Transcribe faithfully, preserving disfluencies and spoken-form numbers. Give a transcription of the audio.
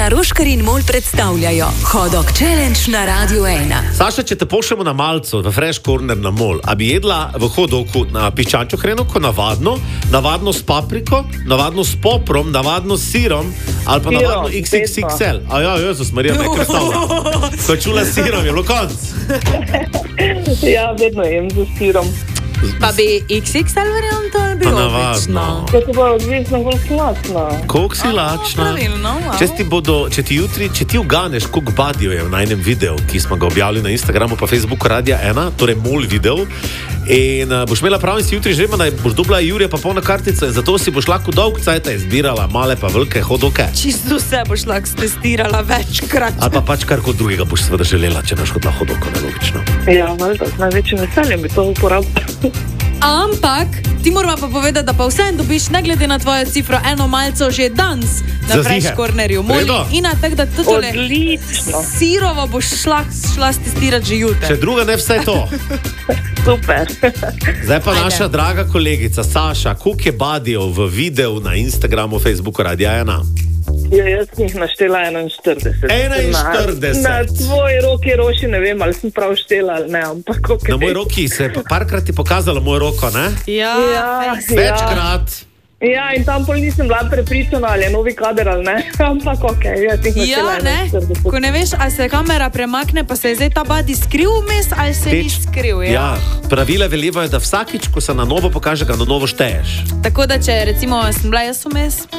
Tina Roškar in Mol predstavljajo Hodok Challenge na Radiu ena. Saša, če te pošljemo na malco, v Fresh Corner na Mol, a bi jedla v hodoku na piščančjo hrenovko navadno, navadno s papriko, navadno s poprom, navadno s sirom, ali pa navadno iks iks iks el. A ja, Jezus Marija, me je krstavila. Ko je čula s sirom, je bilo konc. Ja, vedno jem z sirom. Pa bi iks iks el varianto ali bi navadno. To bo odvisno bolj slatno. Koliko si lačna? pravilno, wow. Če ti, bodo, če ti jutri, če ti uganeš, koliko badijo je v najnem videu, ki smo ga objavili na Instagramu pa Facebooku Radia ena, torej Mol video, in uh, boš imela prav in si jutri želima, da boš dobila Jurija pa polna kartica in zato si boš lahko dolg cajta izbirala male pa velike hodoke. Čisto vse boš lahko stestirala večkrat. Ali pa pač kar kot drugega boš seveda želela, če boš hodila hodoko, nelogično. Ja, valjda, z največjim veseljem bi to uporabila. Ampak ti moramo pa povedati, da pa vsem dobiš, ne glede na tvojo cifro, eno malco že danes na Fresh Cornerju. In tako da tudi Odlično. sirovo boš šla, šla stestirati že jutri. Če druga ne vse to. Super. Zdaj pa Ajde. naša draga kolegica Saša, koliko je badijo v videu na Instagramu, Facebooku Radia ena? Ja, jaz sem jih naštela enainštirideset. enainštirideset. Na, na tvoj roki roši, ne vem, ali sem prav štela ali ne, ampak ok. Na moj roki se je parkrat ti pokazalo moj roko, ne? Ja, Ja, Večkrat. ja, in tam pol nisem bila prepričana, ali je novi kader ali ne, ampak ok, jaz jih naštela Ja, ne? enainštirideset. Ko ne veš, ali se kamera premakne, pa se je zdaj ta badi skril vmes, ali se ni Teč- skril. Ja. Ja, pravila veljevajo, da vsakič, ko se na novo pokaže, ga na novo šteješ. Tako da, če recimo sem bila jaz vmes,